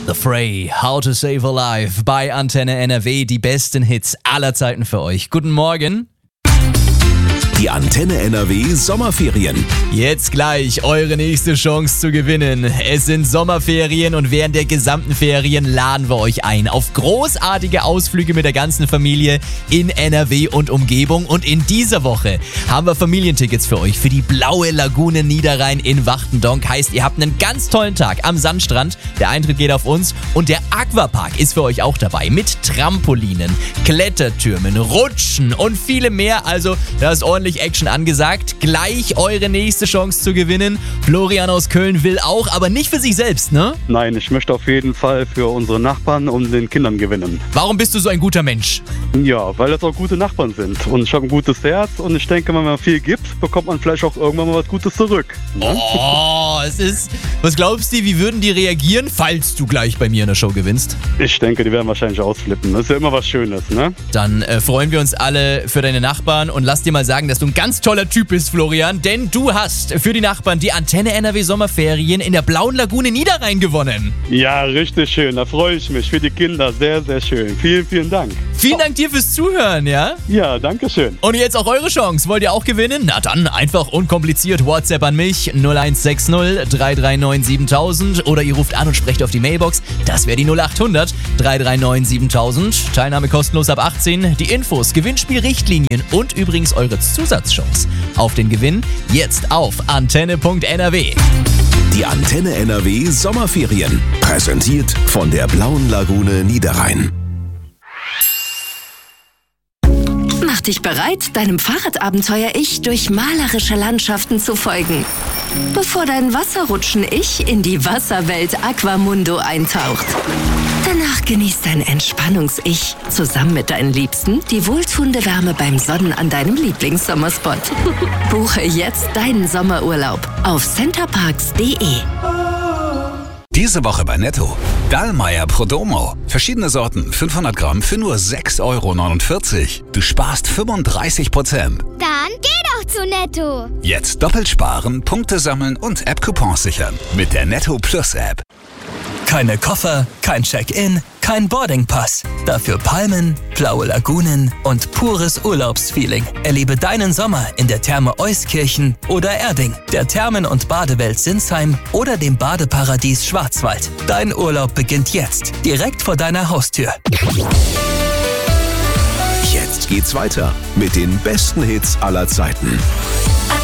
The Fray, How to Save a Life bei Antenne NRW. Die besten Hits aller Zeiten für euch. Guten Morgen. Die Antenne NRW Sommerferien. Jetzt gleich eure nächste Chance zu gewinnen. Es sind Sommerferien und während der gesamten Ferien laden wir euch ein auf großartige Ausflüge mit der ganzen Familie in NRW und Umgebung. Und in dieser Woche haben wir Familientickets für euch für die Blaue Lagune Niederrhein in Wachtendonk. Heißt, ihr habt einen ganz tollen Tag am Sandstrand. Der Eintritt geht auf uns und der Aquapark ist für euch auch dabei. Mit Trampolinen, Klettertürmen, Rutschen und vielem mehr. Also da ist ordentlich Action angesagt. Gleich eure nächste Chance zu gewinnen. Florian aus Köln will auch, aber nicht für sich selbst, ne? Nein, ich möchte auf jeden Fall für unsere Nachbarn und den Kindern gewinnen. Warum bist du so ein guter Mensch? Ja, weil das auch gute Nachbarn sind. Und ich habe ein gutes Herz und ich denke, wenn man viel gibt, bekommt man vielleicht auch irgendwann mal was Gutes zurück. Ne? Oh, es ist... Was glaubst du, wie würden die reagieren, falls du gleich bei mir in der Show gewinnst? Ich denke, die werden wahrscheinlich ausflippen. Das ist ja immer was Schönes, ne? Dann freuen wir uns alle für deine Nachbarn und lass dir mal sagen, dass du ein ganz toller Typ bist, Florian, denn du hast für die Nachbarn die Antenne NRW Sommerferien in der Blauen Lagune Niederrhein gewonnen. Ja, richtig schön. Da freue ich mich. Für die Kinder sehr, sehr schön. Vielen, vielen Dank. Vielen Dank dir fürs Zuhören, ja? Ja, danke schön. Und jetzt auch eure Chance. Wollt ihr auch gewinnen? Na dann einfach unkompliziert WhatsApp an mich 0160 339 7000 oder ihr ruft an und sprecht auf die Mailbox. Das wäre die 0800 339 7000. Teilnahme kostenlos ab 18. Die Infos, Gewinnspielrichtlinien und übrigens eure Zusatzchance auf den Gewinn jetzt auf antenne.nrw. Die Antenne NRW Sommerferien. Präsentiert von der Blauen Lagune Niederrhein. Mach dich bereit, deinem Fahrradabenteuer-Ich durch malerische Landschaften zu folgen. Bevor dein Wasserrutschen-Ich in die Wasserwelt Aquamundo eintaucht. Danach genießt dein Entspannungs-Ich zusammen mit deinen Liebsten die wohltuende Wärme beim Sonnen an deinem Lieblingssommerspot. Buche jetzt deinen Sommerurlaub auf centerparks.de. Diese Woche bei Netto. Dallmayr Prodomo. Verschiedene Sorten, 500 Gramm für nur 6,49 Euro. Du sparst 35%. Dann geh doch zu Netto. Jetzt doppelt sparen, Punkte sammeln und App-Coupons sichern. Mit der Netto Plus App. Keine Koffer, kein Check-in, kein Boardingpass. Dafür Palmen, blaue Lagunen und pures Urlaubsfeeling. Erlebe deinen Sommer in der Therme Euskirchen oder Erding, der Thermen- und Badewelt Sinsheim oder dem Badeparadies Schwarzwald. Dein Urlaub beginnt jetzt, direkt vor deiner Haustür. Jetzt geht's weiter mit den besten Hits aller Zeiten.